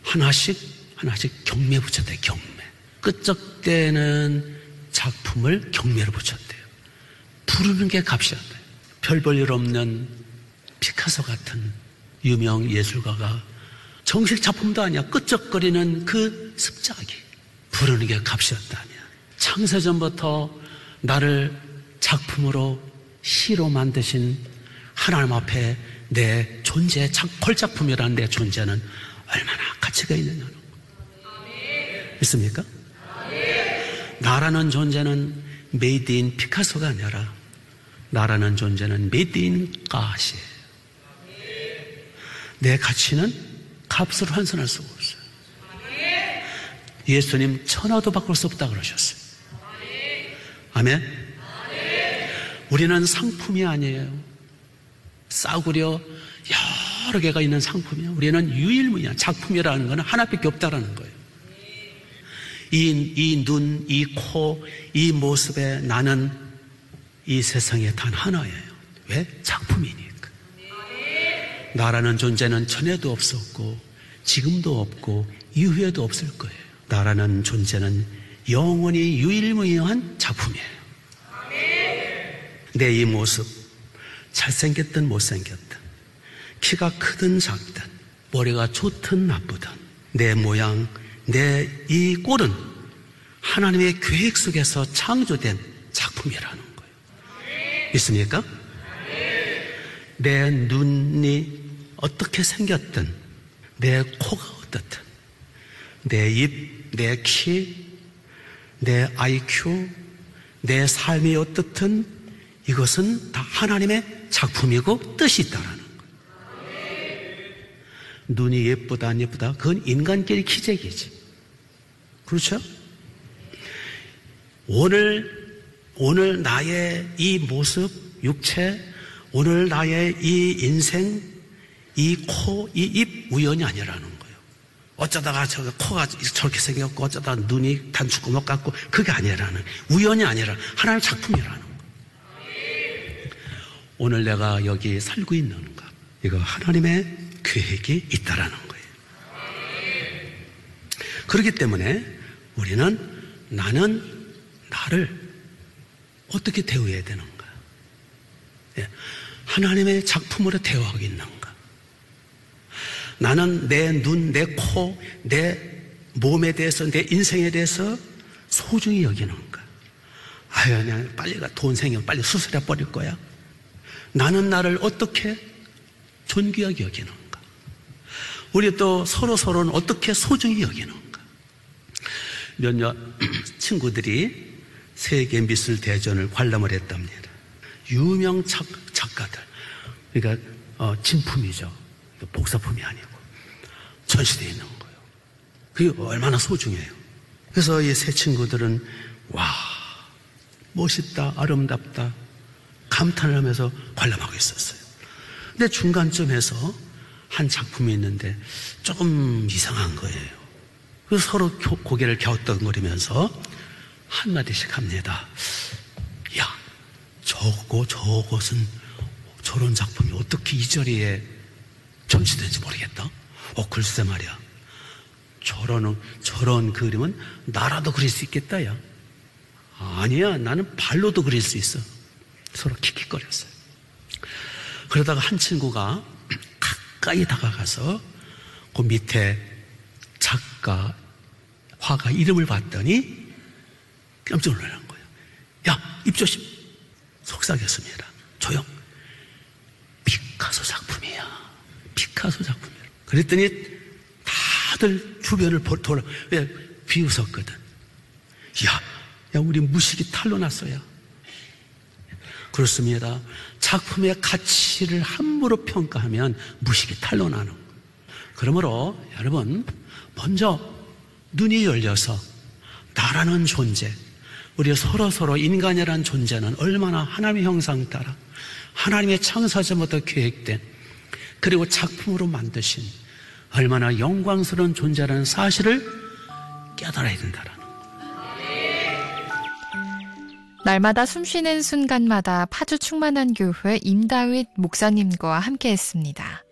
하나씩 경매 붙였대요. 경매. 끝적대는 작품을 경매로 붙였대요. 부르는 게 값이었대요. 별 볼 일 없는 피카소 같은 유명 예술가가 정식 작품도 아니야. 끄적거리는 그 습작이 부르는 게 값이었다냐. 창세전부터 나를 작품으로 시로 만드신 하나님 앞에 내 존재, 컬작품이라는 내 존재는 얼마나 가치가 있느냐는 믿습니까? 나라는 존재는 메이드 인 피카소가 아니라 나라는 존재는 메이드 인 갓이에요. 내 가치는 값으로 환산할 수가 없어요. 예수님 천하도 바꿀 수 없다 그러셨어요. 아멘? 우리는 상품이 아니에요. 싸구려 여러 개가 있는 상품이에요. 우리는 유일무이한 작품이라는 것은 하나밖에 없다라는 거예요. 이 눈, 이 코, 이 모습에 나는 이 세상에 단 하나예요. 왜? 작품이니까. 나라는 존재는 전에도 없었고 지금도 없고 이후에도 없을 거예요. 나라는 존재는 영원히 유일무이한 작품이에요. 내 이 모습, 잘생겼든 못생겼든, 키가 크든 작든, 머리가 좋든 나쁘든, 내 모양, 내 이 꼴은 하나님의 계획 속에서 창조된 작품이라는 거예요. 믿습니까? 내 눈이 어떻게 생겼든, 내 코가 어떻든, 내 입, 내 키, 내 IQ, 내 삶이 어떻든 이것은 다 하나님의 작품이고 뜻이 있다라는 거예요. 눈이 예쁘다 안 예쁘다 그건 인간끼리 기적이지. 그렇죠? 오늘 나의 이 모습, 육체, 오늘 나의 이 인생, 이 코, 이 입 우연이 아니라는 거예요. 어쩌다가 코가 저렇게 생겼고 어쩌다가 눈이 단추구멍 같고 그게 아니라는, 우연이 아니라 하나님의 작품이라는 거예요. 오늘 내가 여기 살고 있는 것, 이거 하나님의 계획이 있다라는 거예요. 그렇기 때문에 우리는 나는 나를 어떻게 대우해야 되는가? 하나님의 작품으로 대우하고 있는가? 나는 내 눈, 내 코, 내 몸에 대해서, 내 인생에 대해서 소중히 여기는가? 아유, 그냥 빨리 돈 생기면 빨리 수술해 버릴 거야. 나는 나를 어떻게 존귀하게 여기는가? 우리 또 서로는 어떻게 소중히 여기는가? 몇몇 친구들이 세계 미술 대전을 관람을 했답니다. 유명 작가들, 그러니까 진품이죠. 복사품이 아니고 전시되어 있는 거예요. 그게 얼마나 소중해요. 그래서 이 세 친구들은 와, 멋있다, 아름답다 감탄을 하면서 관람하고 있었어요. 근데 중간쯤에서 한 작품이 있는데 조금 이상한 거예요. 그래서 서로 고개를 갸우뚱거리면서 한마디씩 합니다. 야, 저것은 저런 작품이 어떻게 이 자리에 전시되는지 모르겠다. 글쎄 말이야. 저런 그림은 나라도 그릴 수 있겠다, 야. 아니야, 나는 발로도 그릴 수 있어. 서로 킥킥거렸어요. 그러다가 한 친구가 가까이 다가가서 그 밑에 작가, 화가 이름을 봤더니 깜짝 놀란 거예요. 야, 입 조심. 속삭였습니다. 조용. 피카소 작품이야. 피카소 작품이야. 그랬더니 다들 주변을 돌아, 왜 비웃었거든. 야, 우리 무식이 탄로 났어요. 그렇습니다. 작품의 가치를 함부로 평가하면 무식이 탄로 나는 거예요. 그러므로 여러분, 먼저 눈이 열려서 나라는 존재, 우리 서로 인간이라는 존재는 얼마나 하나님의 형상 따라 하나님의 창사전부터 계획된, 그리고 작품으로 만드신 얼마나 영광스러운 존재라는 사실을 깨달아야 된다라는 거예요. 날마다 숨쉬는 순간마다 파주 충만한 교회 임다윗 목사님과 함께했습니다.